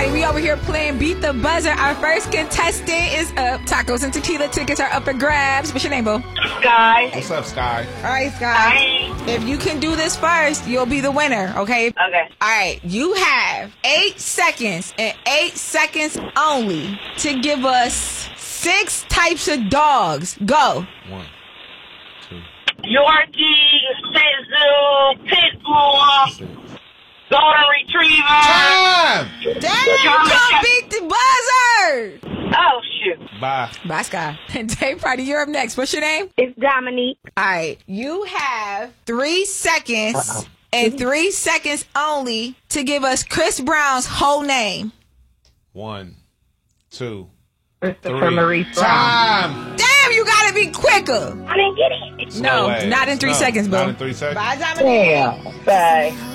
everybody. We over here playing Beat the Buzzer. Our first contestant is up. Tacos and tequila tickets are up for grabs. What's your name, boo? Sky. What's up, Sky? All right, Sky. Hi. If you can do this first, you'll be the winner, okay? Okay. All right. You have 8 seconds and 8 seconds only to give us 6 types of dogs. Go. 1, 2, Yorkie, Shih Tzu, Pitbull, 6. Golden Retriever. Time! Damn, you can't beat the buzzer. Oh, shoot. Bye. Bye, Sky. Day Party, you're up next. What's your name? It's Dominique. All right. You have 3 seconds and 3 seconds only to give us Chris Brown's whole name. 1, 2, Christopher 3. Maurice Brown. Time! Damn, you gotta be quicker. I didn't get it. No, way. not in 3 No, seconds, bro. not in 3 seconds. Bye, Dominique. Bye.